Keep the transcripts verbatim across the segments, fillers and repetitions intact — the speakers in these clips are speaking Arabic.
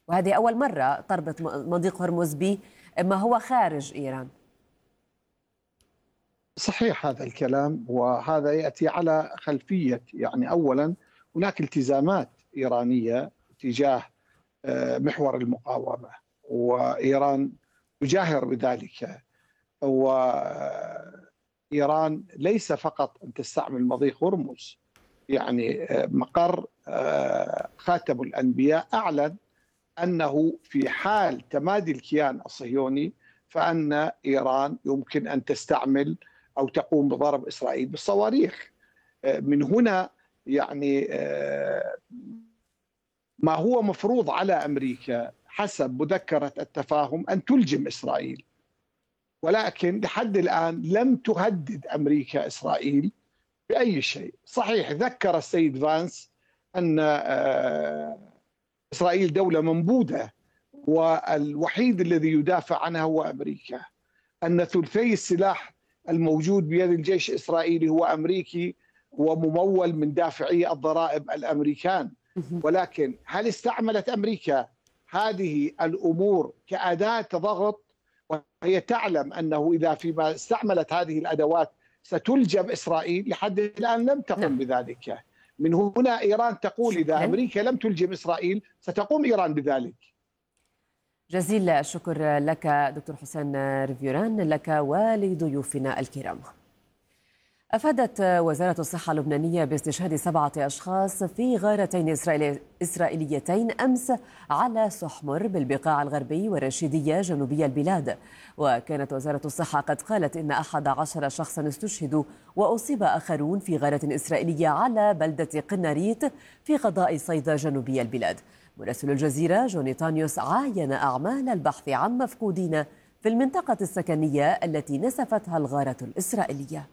وهذه أول مرة تربط مضيق هرمز بما هو خارج إيران. صحيح هذا الكلام، وهذا يأتي على خلفية يعني أولا هناك التزامات إيرانية تجاه محور المقاومة، وإيران تجاهر بذلك. وإيران ليس فقط أن تستعمل مضيق هرمز، يعني مقر خاتم الأنبياء أعلن أنه في حال تمادي الكيان الصهيوني فأن إيران يمكن أن تستعمل أو تقوم بضرب إسرائيل بالصواريخ. من هنا يعني ما هو مفروض على أمريكا حسب مذكرة التفاهم أن تلجم إسرائيل، ولكن لحد الآن لم تهدد أمريكا إسرائيل بأي شيء. صحيح ذكر السيد فانس أن إسرائيل دولة منبوذة والوحيد الذي يدافع عنها هو أمريكا، أن ثلثي السلاح الموجود بيد الجيش الإسرائيلي هو أمريكي وممول من دافعي الضرائب الأمريكان. ولكن هل استعملت أمريكا هذه الأمور كأداة ضغط وهي تعلم أنه إذا فيما استعملت هذه الأدوات ستلجم إسرائيل؟ لحد الآن لم تقم بذلك. من هنا إيران تقول إذا أمريكا لم تلجم إسرائيل ستقوم إيران بذلك. جزيل الشكر لك دكتور حسين ريفيوران، لك ولضيوفنا الكرام. أفادت وزارة الصحة اللبنانية باستشهاد سبعة أشخاص في غارتين إسرائيليتين أمس على سحمر بالبقاع الغربي والرشيدية جنوبي البلاد. وكانت وزارة الصحة قد قالت إن أحد عشر شخصا استشهدوا وأصيب آخرون في غارة إسرائيلية على بلدة قناريت في قضاء صيدا جنوبي البلاد. مراسل الجزيرة جوني تانيوس عاين أعمال البحث عن مفقودين في المنطقة السكنية التي نسفتها الغارة الإسرائيلية.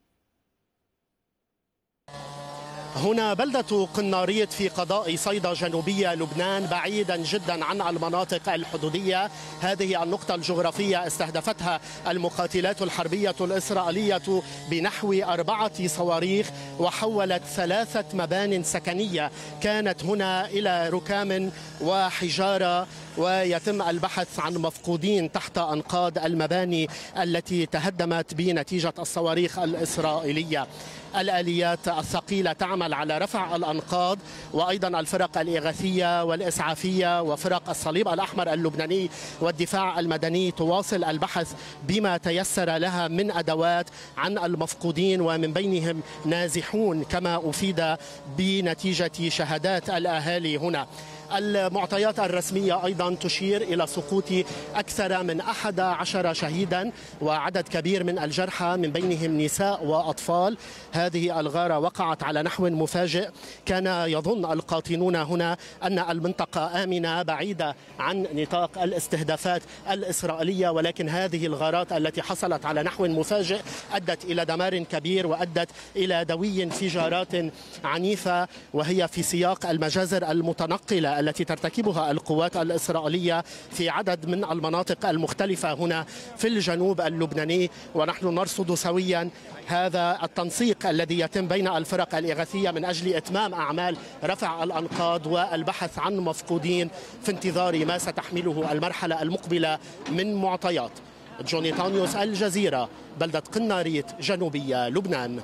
هنا بلدة قناريت في قضاء صيدا جنوبية لبنان، بعيدا جدا عن المناطق الحدودية. هذه النقطة الجغرافية استهدفتها المقاتلات الحربية الإسرائيلية بنحو أربعة صواريخ، وحولت ثلاثة مبان سكنية كانت هنا إلى ركام وحجارة، ويتم البحث عن مفقودين تحت أنقاض المباني التي تهدمت بنتيجة الصواريخ الإسرائيلية. الآليات الثقيلة تعمل على رفع الأنقاض، وأيضا الفرق الإغاثية والإسعافية وفرق الصليب الأحمر اللبناني والدفاع المدني تواصل البحث بما تيسر لها من أدوات عن المفقودين، ومن بينهم نازحون كما أفيد بنتيجة شهادات الأهالي هنا. المعطيات الرسمية أيضا تشير إلى سقوط أكثر من أحد عشر شهيدا وعدد كبير من الجرحى من بينهم نساء وأطفال. هذه الغارة وقعت على نحو مفاجئ. كان يظن القاطنون هنا أن المنطقة آمنة بعيدة عن نطاق الاستهدافات الإسرائيلية، ولكن هذه الغارات التي حصلت على نحو مفاجئ أدت إلى دمار كبير وأدت إلى دوي انفجارات عنيفة، وهي في سياق المجازر المتنقلة التي ترتكبها القوات الإسرائيلية في عدد من المناطق المختلفة هنا في الجنوب اللبناني. ونحن نرصد سويا هذا التنسيق الذي يتم بين الفرق الإغاثية من أجل إتمام أعمال رفع الأنقاض والبحث عن مفقودين في انتظار ما ستحمله المرحلة المقبلة من معطيات. جوني تانيوس، الجزيرة، بلدة قناريت جنوبية لبنان.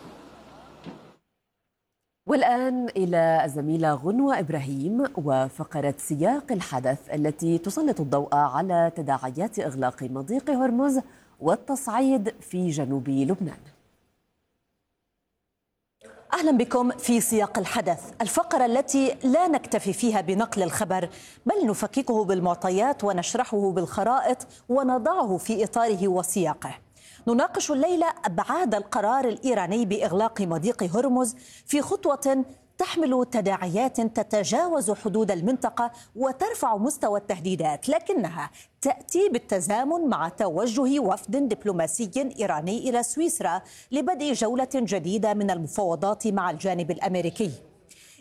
والآن إلى الزميلة غنوة إبراهيم وفقرة سياق الحدث التي تسلط الضوء على تداعيات إغلاق مضيق هرمز والتصعيد في جنوب لبنان. أهلا بكم في سياق الحدث، الفقرة التي لا نكتفي فيها بنقل الخبر بل نفككه بالمعطيات ونشرحه بالخرائط ونضعه في إطاره وسياقه. نناقش الليلة أبعاد القرار الإيراني بإغلاق مضيق هرمز في خطوة تحمل تداعيات تتجاوز حدود المنطقة وترفع مستوى التهديدات، لكنها تأتي بالتزامن مع توجه وفد دبلوماسي إيراني إلى سويسرا لبدء جولة جديدة من المفاوضات مع الجانب الأمريكي.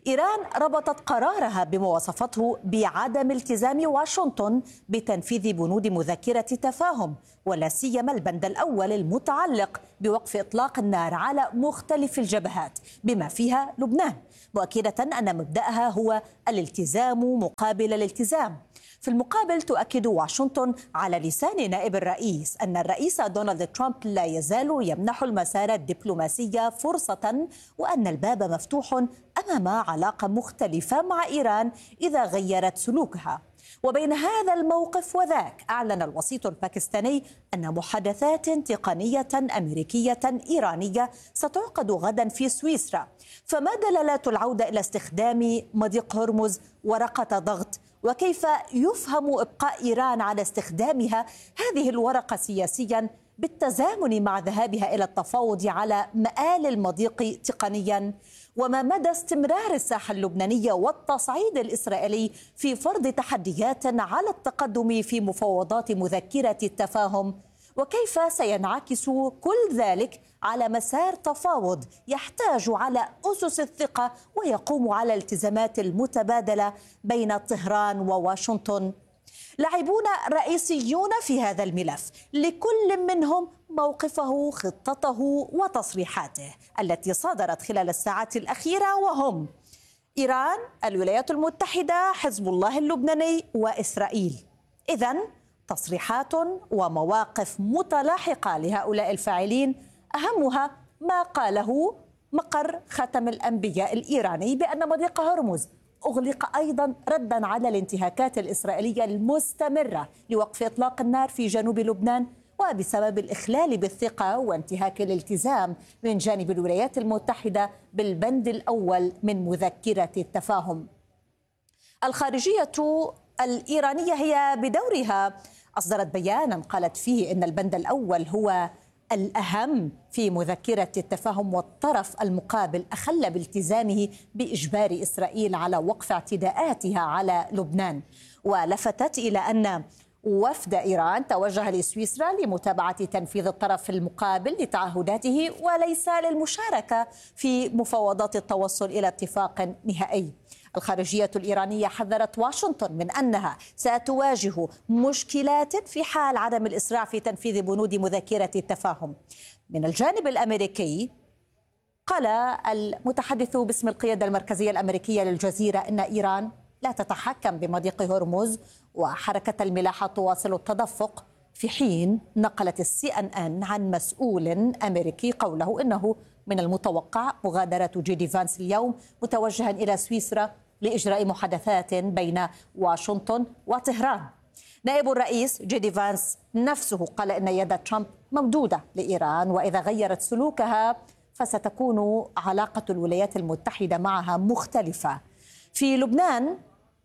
إيران ربطت قرارها بما وصفته بعدم التزام واشنطن بتنفيذ بنود مذكرة تفاهم، ولا سيما البند الأول المتعلق بوقف إطلاق النار على مختلف الجبهات بما فيها لبنان، مؤكدة أن مبدأها هو الالتزام مقابل الالتزام. في المقابل تؤكد واشنطن على لسان نائب الرئيس أن الرئيس دونالد ترامب لا يزال يمنح المسار الدبلوماسي فرصة، وأن الباب مفتوح أمام علاقة مختلفة مع إيران إذا غيرت سلوكها. وبين هذا الموقف وذاك أعلن الوسيط الباكستاني أن محادثات تقنية أمريكية إيرانية ستعقد غدا في سويسرا. فما دلالات العودة إلى استخدام مضيق هرمز ورقة ضغط؟ وكيف يفهم إبقاء إيران على استخدامها هذه الورقة سياسيا بالتزامن مع ذهابها إلى التفاوض على مآل المضيق تقنيا؟ وما مدى استمرار الساحة اللبنانية والتصعيد الإسرائيلي في فرض تحديات على التقدم في مفاوضات مذكرة التفاهم؟ وكيف سينعكس كل ذلك على مسار تفاوض يحتاج على أسس الثقة ويقوم على الالتزامات المتبادلة بين طهران وواشنطن؟ لاعبون رئيسيون في هذا الملف، لكل منهم موقفه، خطته وتصريحاته التي صدرت خلال الساعات الأخيرة، وهم إيران، الولايات المتحدة، حزب الله اللبناني وإسرائيل. إذن تصريحات ومواقف متلاحقة لهؤلاء الفاعلين، أهمها ما قاله مقر ختم الأنبياء الإيراني بأن مضيق هرمز أغلق أيضا ردا على الانتهاكات الإسرائيلية المستمرة لوقف إطلاق النار في جنوب لبنان، وبسبب الإخلال بالثقة وانتهاك الالتزام من جانب الولايات المتحدة بالبند الأول من مذكرة التفاهم. الخارجية الإيرانية هي بدورها أصدرت بيانا قالت فيه إن البند الأول هو الأهم في مذكرة التفاهم، والطرف المقابل أخل بالتزامه بإجبار إسرائيل على وقف اعتداءاتها على لبنان. ولفتت إلى أن وفد إيران توجه لسويسرا لمتابعة تنفيذ الطرف المقابل لتعهداته وليس للمشاركة في مفاوضات التوصل إلى اتفاق نهائي. الخارجية الإيرانية حذرت واشنطن من أنها ستواجه مشكلات في حال عدم الإسراع في تنفيذ بنود مذكرة التفاهم. من الجانب الأمريكي قال المتحدث باسم القيادة المركزية الأمريكية للجزيرة أن إيران لا تتحكم بمضيق هرمز وحركة الملاحة تواصل التدفق، في حين نقلت السي ان ان عن مسؤول أمريكي قوله إنه من المتوقع مغادرة جيدي فانس اليوم متوجها إلى سويسرا لإجراء محادثات بين واشنطن وطهران. نائب الرئيس جيدي فانس نفسه قال إن يد ترامب ممدودة لإيران، وإذا غيرت سلوكها فستكون علاقة الولايات المتحدة معها مختلفة. في لبنان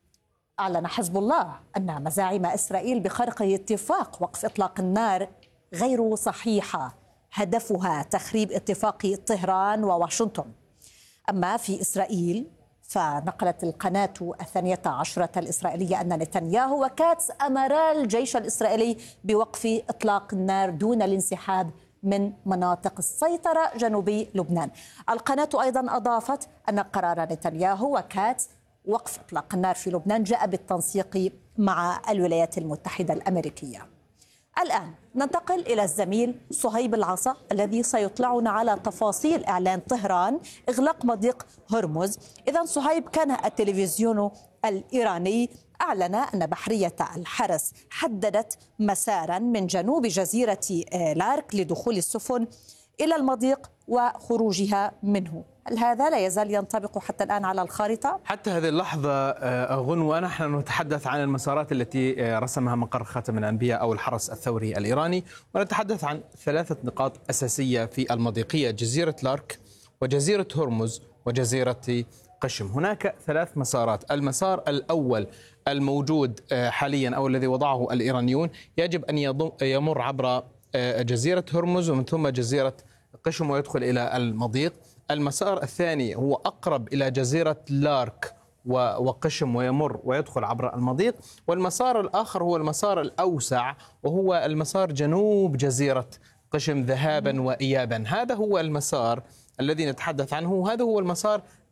أعلن حزب الله أن مزاعم إسرائيل بخرق اتفاق وقف إطلاق النار غير صحيحة، هدفها تخريب اتفاق طهران وواشنطن. أما في إسرائيل فنقلت القناة الثانية عشرة الإسرائيلية أن نتنياهو وكاتس أمرا الجيش الإسرائيلي بوقف إطلاق النار دون الانسحاب من مناطق السيطرة جنوبي لبنان. القناة أيضا أضافت أن قرار نتنياهو وكاتس وقف إطلاق النار في لبنان جاء بالتنسيق مع الولايات المتحدة الأمريكية. الآن ننتقل إلى الزميل صهيب العصا الذي سيطلعنا على تفاصيل إعلان طهران إغلاق مضيق هرمز. إذن صهيب، كان التلفزيون الإيراني أعلن أن بحرية الحرس حددت مسارا من جنوب جزيرة لارك لدخول السفن إلى المضيق وخروجها منه. هل هذا لا يزال ينطبق حتى الآن على الخارطة؟ حتى هذه اللحظة غنوة نحن نتحدث عن المسارات التي رسمها مقر خاتم الأنبياء أو الحرس الثوري الإيراني، ونتحدث عن ثلاثة نقاط أساسية في المضيقية: جزيرة لارك وجزيرة هرمز وجزيرة قشم. هناك ثلاث مسارات. المسار الأول الموجود حاليا أو الذي وضعه الإيرانيون يجب أن يمر عبر جزيرة هرمز ومن ثم جزيرة قشم ويدخل إلى المضيق. المسار الثاني هو أقرب إلى جزيرة لارك وقشم ويمر ويدخل عبر المضيق. والمسار الآخر هو المسار الأوسع وهو المسار جنوب جزيرة قشم ذهابا وإيابا. هذا هو المسار الذي نتحدث عنه، وهذا هو المسار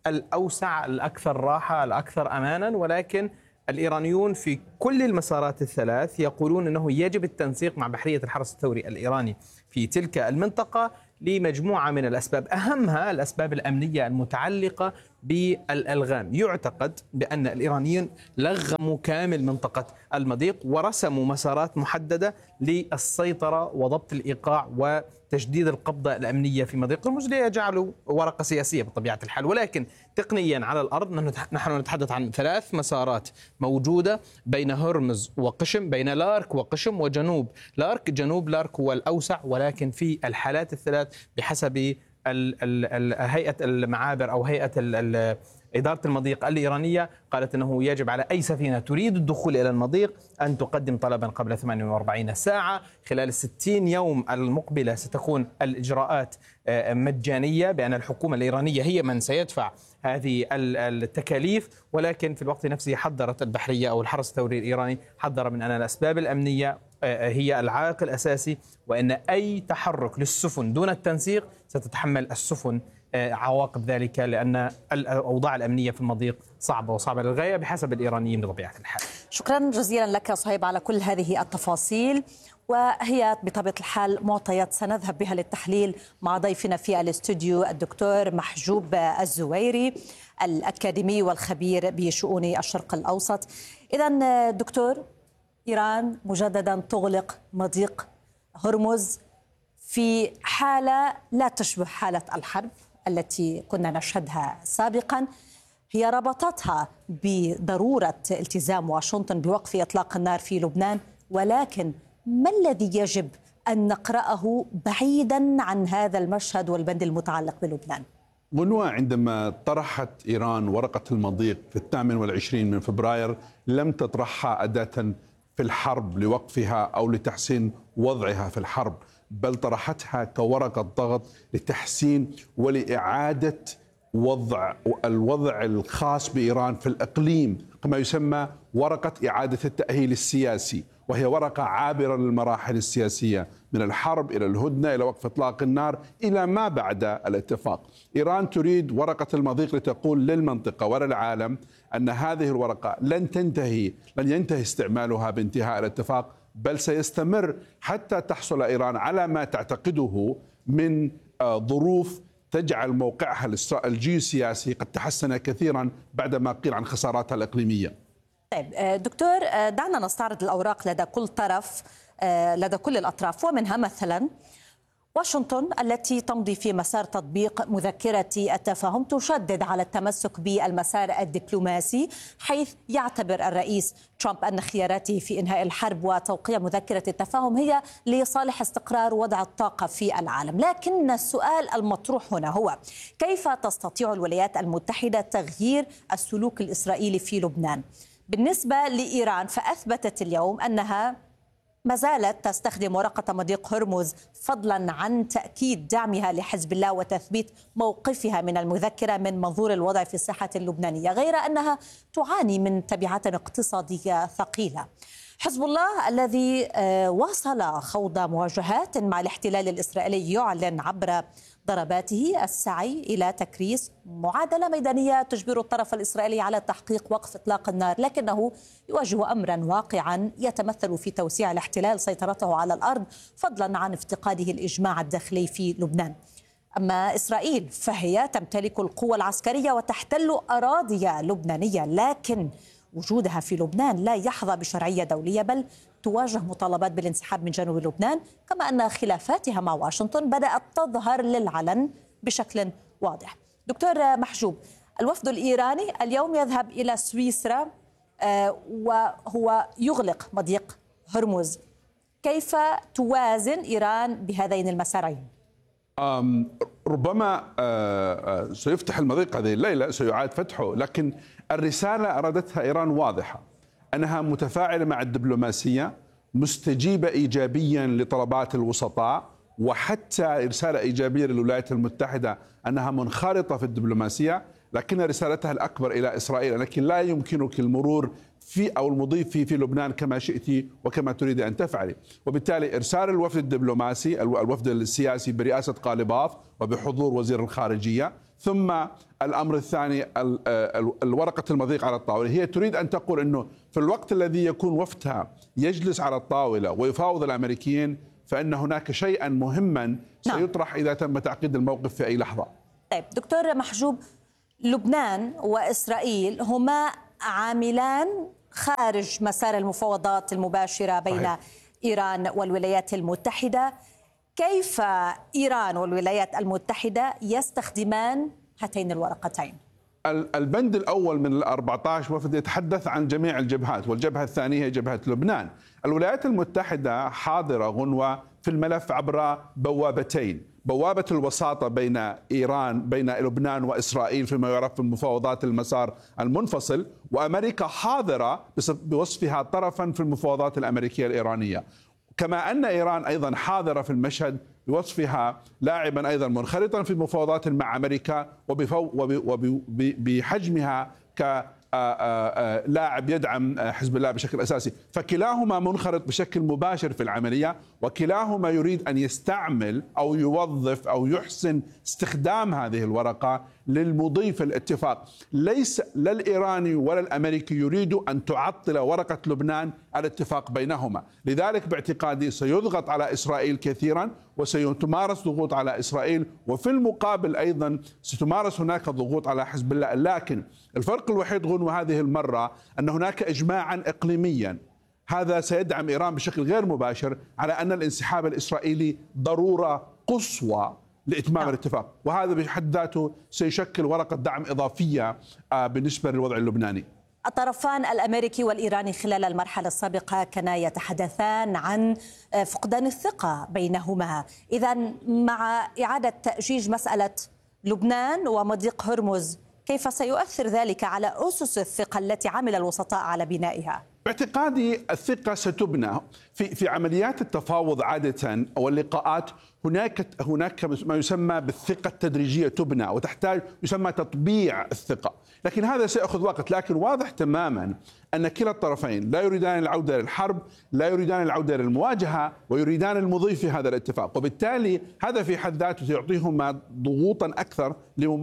الأوسع، الأكثر راحة، الأكثر أمانا، ولكن الإيرانيون في كل المسارات الثلاث يقولون أنه يجب التنسيق مع بحرية الحرس الثوري الإيراني في تلك المنطقة لمجموعة من الأسباب، أهمها الأسباب الأمنية المتعلقة بالألغام. يعتقد بأن الإيرانيين لغموا كامل منطقة المضيق ورسموا مسارات محددة للسيطرة وضبط الإيقاع وتجديد القبضة الأمنية في مضيق هرمز، ليجعلوا ورقة سياسية بطبيعة الحال. ولكن تقنيا على الأرض نحن نتحدث عن ثلاث مسارات موجودة بين هرمز وقشم، بين لارك وقشم وجنوب لارك. جنوب لارك هو الأوسع، ولكن في الحالات الثلاث بحسب هيئة المعابر أو هيئة إدارة المضيق الإيرانية قالت أنه يجب على أي سفينة تريد الدخول إلى المضيق أن تقدم طلبا قبل ثمانية وأربعين ساعة. خلال الستين يوم المقبلة ستكون الإجراءات مجانية، بأن الحكومة الإيرانية هي من سيدفع هذه التكاليف. ولكن في الوقت نفسه حذرت البحرية أو الحرس الثوري الإيراني، حذر من أن الأسباب الأمنية هي العائق الأساسي، وأن أي تحرك للسفن دون التنسيق ستتحمل السفن عواقب ذلك، لأن الأوضاع الأمنية في المضيق صعبة وصعبة للغاية بحسب الإيرانيين بطبيعة الحال. شكرا جزيلا لك صهيب على كل هذه التفاصيل، وهي بطبيعة الحال معطيات سنذهب بها للتحليل مع ضيفنا في الاستوديو الدكتور محجوب الزويري الأكاديمي والخبير بشؤون الشرق الأوسط. إذن دكتور، إيران مجددا تغلق مضيق هرمز في حالة لا تشبه حالة الحرب التي كنا نشهدها سابقا. هي ربطتها بضرورة التزام واشنطن بوقف إطلاق النار في لبنان، ولكن ما الذي يجب أن نقرأه بعيدا عن هذا المشهد والبند المتعلق بلبنان؟ غنوة، عندما طرحت إيران ورقة المضيق في الثامن والعشرين من فبراير لم تطرحها أداة في الحرب لوقفها أو لتحسين وضعها في الحرب، بل طرحتها كورقة ضغط لتحسين ولإعادة وضع الوضع الخاص بإيران في الإقليم، كما يسمى ورقة إعادة التأهيل السياسي، وهي ورقة عابرة للمراحل السياسية من الحرب إلى الهدنة إلى وقف إطلاق النار إلى ما بعد الاتفاق. إيران تريد ورقة المضيق لتقول للمنطقة وللعالم أن هذه الورقة لن تنتهي لن ينتهي استعمالها بانتهاء الاتفاق، بل سيستمر حتى تحصل إيران على ما تعتقده من ظروف تجعل موقعها الجيوسياسي قد تحسن كثيرا بعدما قيل عن خساراتها الإقليمية. طيب دكتور، دعنا نستعرض الأوراق لدى كل طرف، لدى كل الأطراف، ومنها مثلا واشنطن التي تمضي في مسار تطبيق مذكرة التفاهم تشدد على التمسك بالمسار الدبلوماسي، حيث يعتبر الرئيس ترامب أن خياراته في إنهاء الحرب وتوقيع مذكرة التفاهم هي لصالح استقرار وضع الطاقة في العالم. لكن السؤال المطروح هنا هو كيف تستطيع الولايات المتحدة تغيير السلوك الإسرائيلي في لبنان؟ بالنسبة لإيران فأثبتت اليوم أنها ما زالت تستخدم ورقة مضيق هرمز فضلا عن تأكيد دعمها لحزب الله وتثبيت موقفها من المذكرة من منظور الوضع في الساحة اللبنانية، غير أنها تعاني من تبعات اقتصادية ثقيلة. حزب الله الذي واصل خوض مواجهات مع الاحتلال الإسرائيلي يعلن عبر ضرباته السعي إلى تكريس معادلة ميدانية تجبر الطرف الإسرائيلي على تحقيق وقف إطلاق النار، لكنه يواجه أمرا واقعا يتمثل في توسيع الاحتلال سيطرته على الأرض فضلا عن افتقاده الإجماع الداخلي في لبنان. أما إسرائيل فهي تمتلك القوة العسكرية وتحتل أراضي لبنانية، لكن وجودها في لبنان لا يحظى بشرعية دولية، بل تواجه مطالبات بالانسحاب من جنوب لبنان، كما أن خلافاتها مع واشنطن بدأت تظهر للعلن بشكل واضح. دكتور محجوب، الوفد الإيراني اليوم يذهب إلى سويسرا وهو يغلق مضيق هرمز، كيف توازن إيران بهذين المسارين؟ ربما سيفتح المضيق هذه الليلة، سيعاد فتحه، لكن الرسالة أرادتها إيران واضحة، أنها متفاعلة مع الدبلوماسية، مستجيبة إيجابيا لطلبات الوسطاء، وحتى رسالة إيجابية للولايات المتحدة أنها منخرطة في الدبلوماسية، لكن رسالتها الأكبر إلى إسرائيل، لكن لا يمكنك المرور في أو المضي في في لبنان كما شئت وكما تريد أن تفعلي. وبالتالي إرسال الوفد الدبلوماسي الوفد السياسي برئاسة قالباف وبحضور وزير الخارجية ثم الأمر الثاني الورقة المضيق على الطاولة. هي تريد أن تقول أنه في الوقت الذي يكون وفدها يجلس على الطاولة ويفاوض الأمريكيين فإن هناك شيئا مهما سيطرح إذا تم تعقيد الموقف في أي لحظة. طيب دكتور محجوب، لبنان وإسرائيل هما عاملان خارج مسار المفاوضات المباشرة بين صحيح. إيران والولايات المتحدة. كيف إيران والولايات المتحدة يستخدمان هاتين الورقتين؟ البند الأول من الأربعة عشر وفد يتحدث عن جميع الجبهات، والجبهة الثانية هي جبهة لبنان. الولايات المتحدة حاضرة غنوة في الملف عبر بوابتين: بوابة الوساطة بين إيران بين لبنان وإسرائيل فيما يعرف بالمفاوضات المسار المنفصل، وأمريكا حاضرة بوصفها طرفا في المفاوضات الأمريكية الإيرانية، كما أن إيران أيضا حاضرة في المشهد بوصفها لاعبا أيضا منخرطا في مفاوضات مع أمريكا وبحجمها كلاعب يدعم حزب الله بشكل أساسي. فكلاهما منخرط بشكل مباشر في العملية، وكلاهما يريد أن يستعمل أو يوظف أو يحسن استخدام هذه الورقة للمضي في الاتفاق. ليس لا الإيراني ولا الأمريكي يريد أن تعطل ورقة لبنان الاتفاق بينهما. لذلك باعتقادي سيضغط على إسرائيل كثيرا وسيتمارس ضغوط على إسرائيل، وفي المقابل أيضا ستمارس هناك ضغوط على حزب الله. لكن الفرق الوحيد غنوة هذه المرة أن هناك إجماعا إقليميا هذا سيدعم إيران بشكل غير مباشر على أن الانسحاب الإسرائيلي ضرورة قصوى لإتمام نعم. الاتفاق، وهذا بحد ذاته سيشكل ورقة دعم إضافية بالنسبة للوضع اللبناني. الطرفان الأمريكي والإيراني خلال المرحلة السابقة كانا يتحدثان عن فقدان الثقة بينهما. إذن مع إعادة تأجيج مسألة لبنان ومضيق هرمز، كيف سيؤثر ذلك على أسس الثقة التي عمل الوسطاء على بنائها؟ باعتقادي الثقة ستبنى في في عمليات التفاوض عادة أو اللقاءات. هناك هناك ما يسمى بالثقة التدريجية تبنى، وتحتاج يسمى تطبيع الثقة، لكن هذا سيأخذ وقت. لكن واضح تماما أن كلا الطرفين لا يريدان العودة للحرب، لا يريدان العودة للمواجهة، ويريدان المضي في هذا الاتفاق، وبالتالي هذا في حد ذاته سيعطيهما ضغوطا أكثر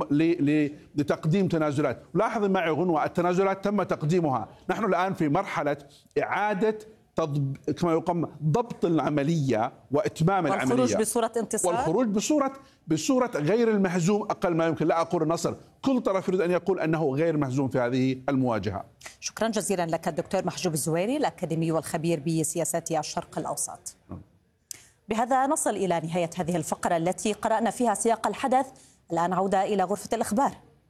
لتقديم تنازلات. لاحظ معي غنوة، التنازلات تم تقديمها، نحن الآن في مرحلة إعادة تضب... كما يقام ضبط العملية وإتمام والخروج العملية والخروج بصورة انتصار، والخروج بصورة بصورة غير المهزوم أقل ما يمكن. لا أقول النصر، كل طرف يريد أن يقول أنه غير مهزوم في هذه المواجهة. شكرا جزيلا لك الدكتور محجوب الزويري، الأكاديمي والخبير بسياسات الشرق الأوسط. بهذا نصل إلى نهاية هذه الفقرة التي قرأنا فيها سياق الحدث. الآن عودة إلى غرفة الإخبار.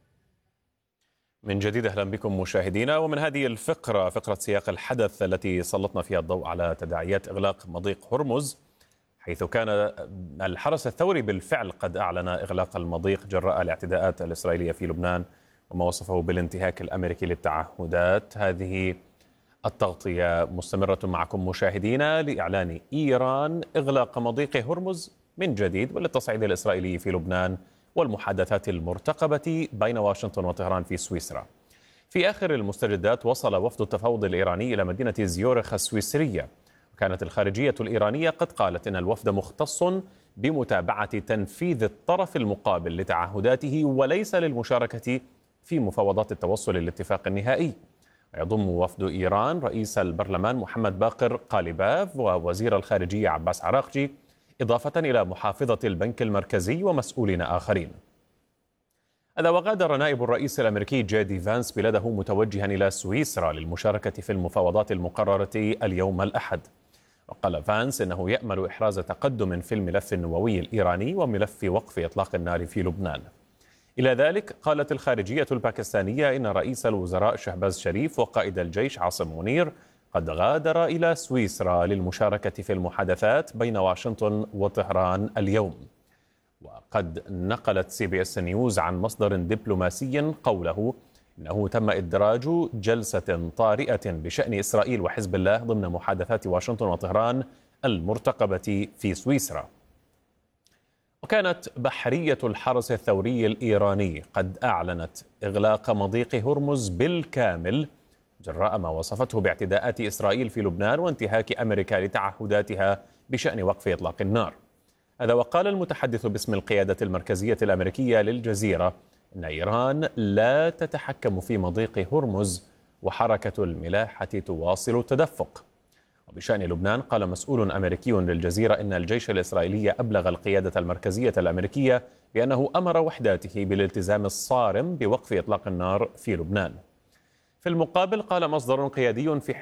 من جديد أهلا بكم مشاهدينا، ومن هذه الفقرة فقرة سياق الحدث التي سلطنا فيها الضوء على تداعيات إغلاق مضيق هرمز، حيث كان الحرس الثوري بالفعل قد أعلن إغلاق المضيق جراء الاعتداءات الإسرائيلية في لبنان وما وصفه بالانتهاك الأمريكي للتعهدات. هذه التغطية مستمرة معكم مشاهدينا لإعلان إيران إغلاق مضيق هرمز من جديد وللتصعيد الإسرائيلي في لبنان والمحادثات المرتقبة بين واشنطن وطهران في سويسرا. في آخر المستجدات وصل وفد التفاوض الإيراني إلى مدينة زيورخ السويسرية، وكانت الخارجية الإيرانية قد قالت إن الوفد مختص بمتابعة تنفيذ الطرف المقابل لتعهداته وليس للمشاركة في مفاوضات التوصل للاتفاق النهائي. يضم وفد إيران رئيس البرلمان محمد باقر قاليباف ووزير الخارجية عباس عراقجي، إضافة إلى محافظة البنك المركزي ومسؤولين آخرين. هذا وغادر نائب الرئيس الأمريكي جي دي فانس بلده متوجها إلى سويسرا للمشاركة في المفاوضات المقررة اليوم الأحد. وقال فانس إنه يأمل إحراز تقدم في الملف النووي الإيراني وملف وقف إطلاق النار في لبنان. إلى ذلك قالت الخارجية الباكستانية إن رئيس الوزراء شهباز شريف وقائد الجيش عاصم منير قد غادر إلى سويسرا للمشاركة في المحادثات بين واشنطن وطهران اليوم. وقد نقلت سي بي اس نيوز عن مصدر دبلوماسي قوله إنه تم إدراج جلسة طارئة بشأن إسرائيل وحزب الله ضمن محادثات واشنطن وطهران المرتقبة في سويسرا. وكانت بحرية الحرس الثوري الإيراني قد أعلنت إغلاق مضيق هرمز بالكامل جراء ما وصفته باعتداءات إسرائيل في لبنان وانتهاك أمريكا لتعهداتها بشأن وقف إطلاق النار. هذا وقال المتحدث باسم القيادة المركزية الأمريكية للجزيرة أن إيران لا تتحكم في مضيق هرمز وحركة الملاحة تواصل التدفق. وبشأن لبنان قال مسؤول أمريكي للجزيرة إن الجيش الإسرائيلي أبلغ القيادة المركزية الأمريكية بأنه أمر وحداته بالالتزام الصارم بوقف إطلاق النار في لبنان. في المقابل قال مصدر قيادي في